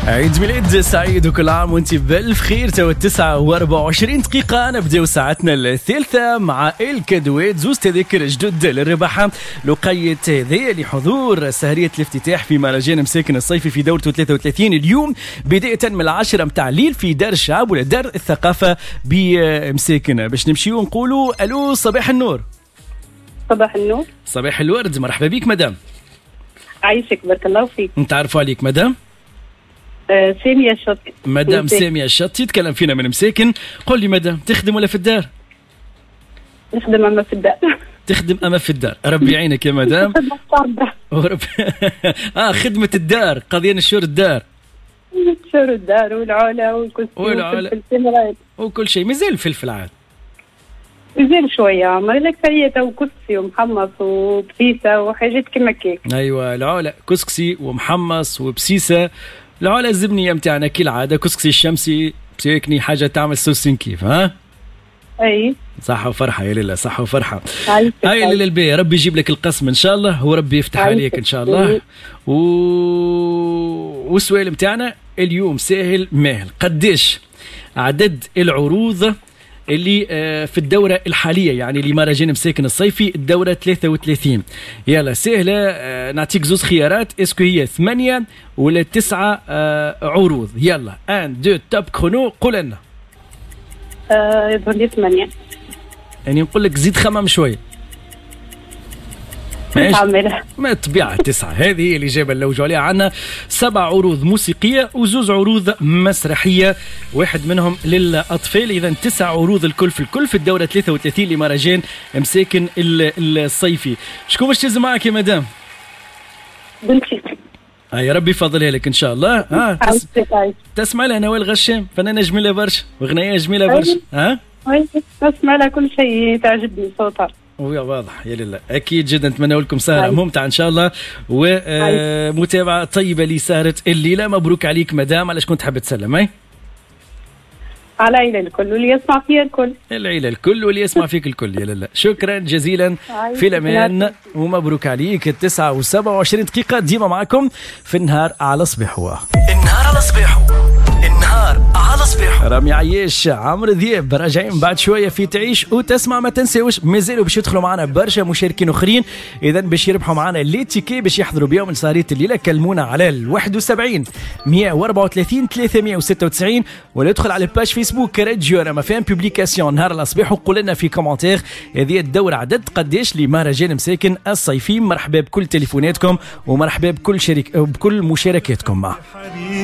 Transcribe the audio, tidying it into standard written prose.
عيد ميلاد سعيد وكل عام وانت بألف خير. تو 9:24 دقيقة نبداو ساعتنا الثالثة مع الكادوات، زوز تذاكر جدد للربح لقية هذه لحضور سهرية الافتتاح في مهرجان مساكن الصيفي في دورته 33 اليوم بداية من 10 متاع الليل في دار الشعب ولا دار الثقافة بمساكن. باش نمشيو نقولوا الو صباح النور. صباح النور. صباح الورد، مرحبا بك مدام. عايشك بارك الله فيك. نتعرفوا عليك مدام؟ سامية الشطي. مدام سامية الشطي تكلم فينا من مساكن. قول لي مدام، تخدم ولا في الدار؟ نخدم أما في الدار. تخدم أما في الدار، ربي يعينك يا مدام. خدمة الدار، قضية نشور الدار. نشور الدار والعلا والكسي وكل شيء. مازال الفلفل عاد مازال شوية، ما الأكثرية تو كسكسي ومحمص وبسيسة وحاجات كما كيك. أيوة العلا كسكسي ومحمص وبسيسة. العلا الزبنية متاعنا كالعادة كسكسي الشمسي بسيكني حاجة تعمل سوسين كيف ها؟ أي صحة وفرحة يا ليلى، صحة وفرحة. هاي ليلى البي، ربي يجيب لك القسم إن شاء الله وربي يفتح عليك إن شاء الله. والسؤال متاعنا اليوم سهل ماهل، قديش عدد العروض اللي في الدورة الحالية يعني لمهرجان مساكن الصيفي الدورة 33؟ يلا سهلة، نعطيك زوز خيارات، اسكو هي 8 ولا 9 عروض؟ يلا 1 2 توب كرونو قول لنا. يظهر لي 8. يعني نقول لك زيد خمم شوية. ما الطبيعة 9. هذه هي الإجابة اللي وجوا عليها. عنا 7 عروض موسيقية وزوز عروض مسرحية، واحد منهم للأطفال. إذا 9 عروض الكل في الكل في الدورة 33 لمهرجان مساكن الصيفي. شكون باش تهز معك يا مدام؟ بنتي. يا ربي فضلها لك إن شاء الله. تسمع لها نوال غشام، فنانة جميلة برشا وغنية جميلة برشا. أسمع لها كل شيء، تعجبني صوتها. واضح يا لله. اكيد جدا نتمنى لكم سهره ممتعه ان شاء الله ومتابعه طيبه لسهره الليله. مبروك عليك مدام. علاش كنت حابه تسلم؟ على العيله الكل واللي يسمع فيها الكل. العيله الكل واللي يسمع فيك الكل يا لله. شكرا جزيلا في الامان ومبروك عليك. 9:27 دقيقه ديما معكم في النهار على صباحو. النهار على صباحو، النهار على صباحو. رامي عياش، عمرو ذياب راجعين بعد شويه في تعيش وتسمع. ما تنساوش مازالوا باش يدخلوا معنا برشا مشاركين اخرين، اذا باش يربحوا معنا لي تيكي باش يحضروا بيوم سهريه الليله. كلمونا على 71 134 396 ولا ادخل على الباج فيسبوك راديو رما فام بوبليكاسيون نهار الصباح وقول لنا في كومنتير هذه الدوره عدد قداش لمهرجان مساكن الصيفي. مرحبا بكل تليفوناتكم ومرحبا بكل مشاركاتكم.